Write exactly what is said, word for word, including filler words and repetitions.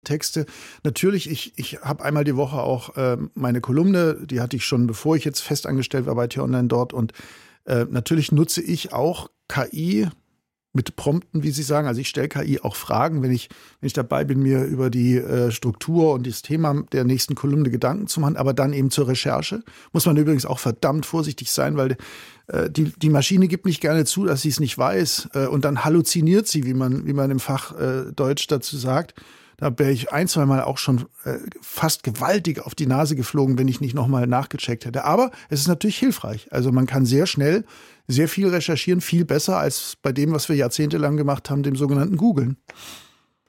Texte. Natürlich, ich, ich habe einmal die Woche auch äh, meine Kolumne, die hatte ich schon, bevor ich jetzt festangestellt war bei T-Online dort. Und äh, natürlich nutze ich auch K I mit Prompten, wie Sie sagen. Also ich stelle K I auch Fragen, wenn ich, wenn ich dabei bin, mir über die äh, Struktur und das Thema der nächsten Kolumne Gedanken zu machen, aber dann eben zur Recherche. Muss man übrigens auch verdammt vorsichtig sein, weil äh, die, die Maschine gibt nicht gerne zu, dass sie es nicht weiß. Äh, und dann halluziniert sie, wie man, wie man im Fach äh, Deutsch dazu sagt. Da wäre ich ein, zwei Mal auch schon äh, fast gewaltig auf die Nase geflogen, wenn ich nicht nochmal nachgecheckt hätte. Aber es ist natürlich hilfreich. Also man kann sehr schnell sehr viel recherchieren, viel besser als bei dem, was wir jahrzehntelang gemacht haben, dem sogenannten Googlen.